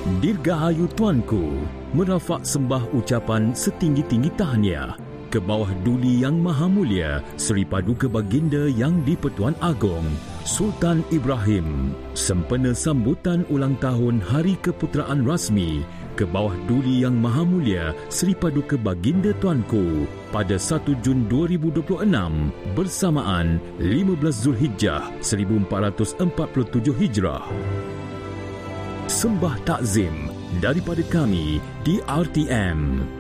Dirgahayu Tuanku, merafak sembah ucapan setinggi-tinggi tahniah ke bawah Duli Yang Maha Mulia Seri Paduka Baginda Yang di-Pertuan Agong Sultan Ibrahim sempena sambutan ulang tahun Hari Keputeraan Rasmi ke bawah Duli Yang Maha Mulia Seri Paduka Baginda Tuanku pada 1 Jun 2026 bersamaan 15 Zulhijjah 1447 Hijrah. Sembah takzim daripada kami di RTM.